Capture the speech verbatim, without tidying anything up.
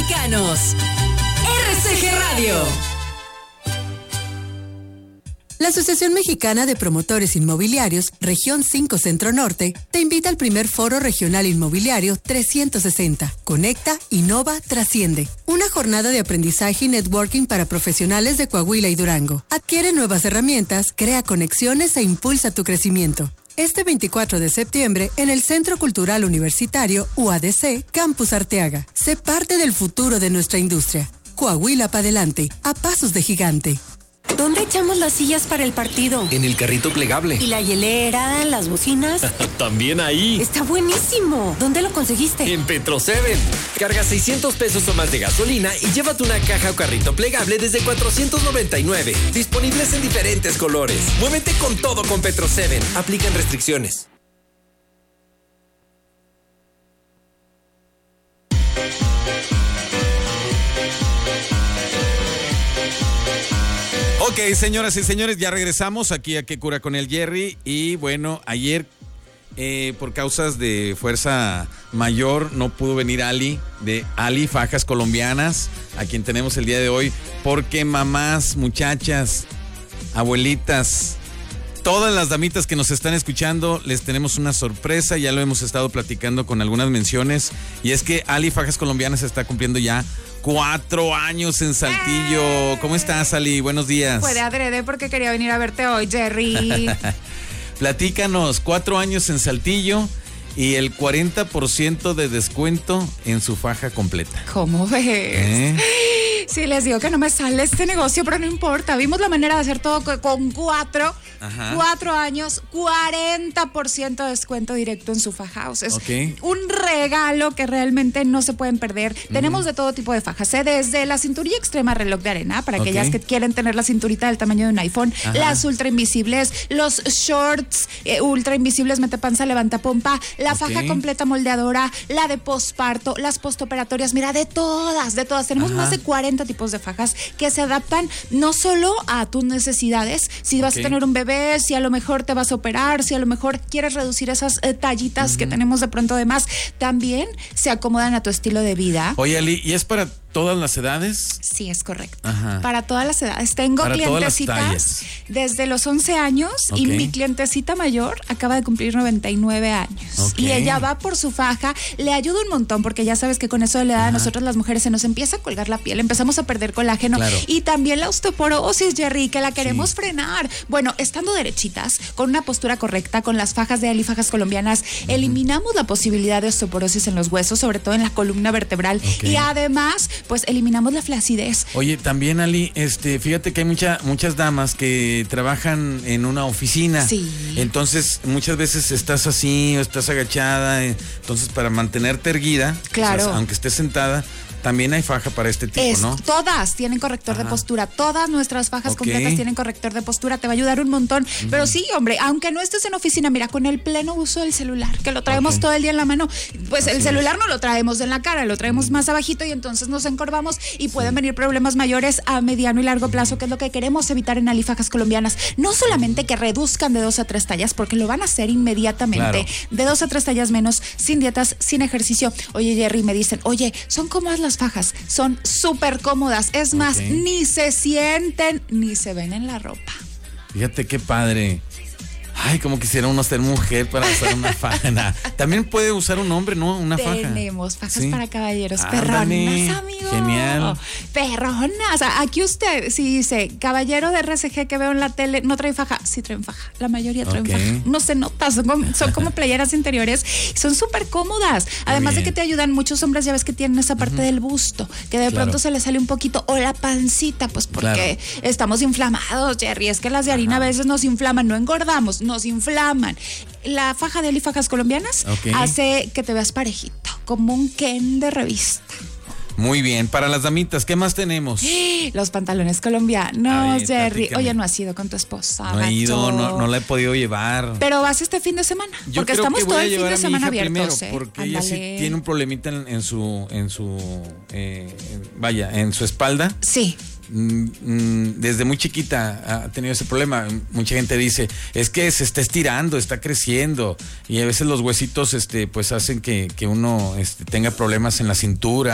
mexicanos. R C G Radio. La Asociación Mexicana de Promotores Inmobiliarios, Región cinco Centro Norte, te invita al primer Foro Regional Inmobiliario trescientos sesenta. Conecta, innova, trasciende. Una jornada de aprendizaje y networking para profesionales de Coahuila y Durango. Adquiere nuevas herramientas, crea conexiones e impulsa tu crecimiento. Este veinticuatro de septiembre, en el Centro Cultural Universitario U A D C, Campus Arteaga. Sé parte del futuro de nuestra industria. Coahuila para adelante, a pasos de gigante. ¿Dónde echamos las sillas para el partido? En el carrito plegable. ¿Y la hielera, las bocinas? También ahí. Está buenísimo. ¿Dónde lo conseguiste? En Petro Seven. Carga seiscientos pesos o más de gasolina y llévate una caja o carrito plegable desde cuatrocientos noventa y nueve. Disponibles en diferentes colores. Muévete con todo con Petro Seven. Aplican restricciones. Ok, señoras y señores, ya regresamos aquí a Qué Cura con el Jerry. Y bueno, ayer eh, por causas de fuerza mayor no pudo venir Ali, de Ali Fajas Colombianas, a quien tenemos el día de hoy, porque mamás, muchachas, abuelitas, todas las damitas que nos están escuchando, les tenemos una sorpresa. Ya lo hemos estado platicando con algunas menciones, y es que Ali Fajas Colombianas está cumpliendo ya cuatro años en Saltillo. ¿Cómo estás, Ali? Buenos días. Fue de adrede porque quería venir a verte hoy, Jerry. Platícanos, cuatro años en Saltillo y el cuarenta por ciento de descuento en su faja completa. ¿Cómo ves? ¿Eh? Sí, les digo que no me sale este negocio, pero no importa. Vimos la manera de hacer todo con cuatro, Ajá. cuatro años, cuarenta por ciento de descuento directo en su faja house. Es okay. un regalo que realmente no se pueden perder. Uh-huh. Tenemos de todo tipo de fajas, ¿eh? Desde la cinturilla extrema reloj de arena, para okay. aquellas que quieren tener la cinturita del tamaño de un iPhone, Ajá. las ultra invisibles, los shorts eh, ultra invisibles, mete panza, levanta pompa, la okay. faja completa moldeadora, la de posparto, las postoperatorias, mira, de todas, de todas. Tenemos Ajá. más de cuarenta tipos de fajas que se adaptan no solo a tus necesidades, si vas okay. a tener un bebé, si a lo mejor te vas a operar, si a lo mejor quieres reducir esas eh, tallitas uh-huh. que tenemos de pronto de más, también se acomodan a tu estilo de vida. Oye, Ali, ¿y es para todas las edades? Sí, es correcto. Ajá. Para todas las edades. Tengo para clientecitas desde los once años okay. y mi clientecita mayor acaba de cumplir noventa y nueve años. Okay. Y ella va por su faja, le ayuda un montón porque ya sabes que con eso de la edad a nosotros las mujeres se nos empieza a colgar la piel, empezamos a perder colágeno claro. y también la osteoporosis, Jerry, que la queremos sí. frenar. Bueno, estando derechitas, con una postura correcta, con las fajas de Ali Fajas Colombianas, uh-huh. eliminamos la posibilidad de osteoporosis en los huesos, sobre todo en la columna vertebral okay. y además pues eliminamos la flacidez. Oye, también, Ali, este, fíjate que hay mucha, muchas damas que trabajan en una oficina. Sí. Entonces, muchas veces estás así o estás agachada. Entonces, para mantenerte erguida, claro. o sea, aunque estés sentada, también hay faja para este tipo, es, ¿no? Todas tienen corrector Ajá. de postura. Todas nuestras fajas okay. completas tienen corrector de postura. Te va a ayudar un montón. Uh-huh. Pero sí, hombre, aunque no estés en oficina, mira, con el pleno uso del celular, que lo traemos okay. todo el día en la mano, pues Así el celular es. no lo traemos en la cara, lo traemos uh-huh. más abajito y entonces nos encorvamos y pueden sí. venir problemas mayores a mediano y largo plazo, que es lo que queremos evitar en Ali Fajas Colombianas. No solamente que reduzcan de dos a tres tallas, porque lo van a hacer inmediatamente. Claro. De dos a tres tallas menos, sin dietas, sin ejercicio. Oye, Jerry, me dicen, oye, ¿son cómodas las fajas? Son súper cómodas, es más, okay. ni se sienten ni se ven en la ropa. Fíjate qué padre. Ay, como quisiera uno ser mujer para usar una faja. Nah. También puede usar un hombre, ¿no? Una faja. Tenemos fajas ¿Sí? para caballeros. Ah, perronas, dale. amigo. Genial. Perronas. Aquí usted, si dice, caballero de R C G que veo en la tele, no trae faja. Sí traen faja. La mayoría traen okay. faja. No se nota. Son como, son como playeras interiores. Son súper cómodas. Además de que te ayudan, muchos hombres ya ves que tienen esa parte uh-huh. del busto, que de claro. pronto se les sale un poquito, o la pancita, pues porque claro. estamos inflamados, Jerry. Es que las de harina Ajá. a veces nos inflaman, no engordamos, nos inflaman. La faja de Ali Fajas Colombianas okay. hace que te veas parejito, como un Ken de revista. Muy bien, para las damitas, ¿qué más tenemos? Los pantalones colombianos, ver, Jerry. platícame. Oye, no has ido con tu esposa. No he ido, no, no la he podido llevar. Pero vas este fin de semana, Yo porque creo estamos que voy todo a el fin de semana abiertos. Primero, ¿eh? Porque Ándale. ella sí tiene un problemita en, en su, en su, eh, vaya, en su espalda. Sí. Desde muy chiquita ha tenido ese problema. Mucha gente dice, es que se está estirando, está creciendo, y a veces los huesitos este, pues hacen que, que uno este, tenga problemas en la cintura.